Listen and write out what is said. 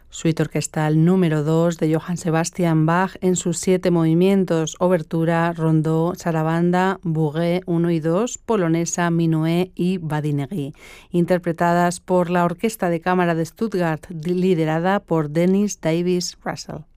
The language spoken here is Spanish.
Suite orquestal número 2 de Johann Sebastian Bach en sus 7 movimientos: obertura, rondó, sarabanda, bourrée 1 y 2, polonesa, minué y badinegui, interpretadas por la Orquesta de Cámara de Stuttgart, liderada por Dennis Davis Russell.